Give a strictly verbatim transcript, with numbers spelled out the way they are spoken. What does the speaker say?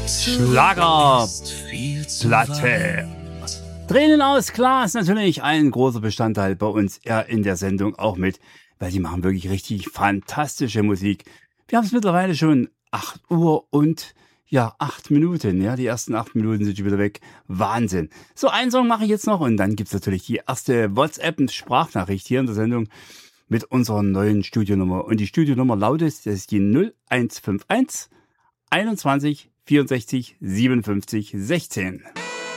Schlagerplatte. Tränen aus Glas, natürlich ein großer Bestandteil bei uns ja, in der Sendung auch mit, weil die machen wirklich richtig fantastische Musik. Wir haben es mittlerweile schon acht Uhr und ja, acht Minuten. Ja, die ersten acht Minuten sind schon wieder weg. Wahnsinn. So, einen Song mache ich jetzt noch und dann gibt's natürlich die erste WhatsApp-Sprachnachricht hier in der Sendung mit unserer neuen Studionummer. Und die Studionummer lautet, das ist die null eins fünf eins einundzwanzig vierundsechzig siebenundfünfzig sechzehn.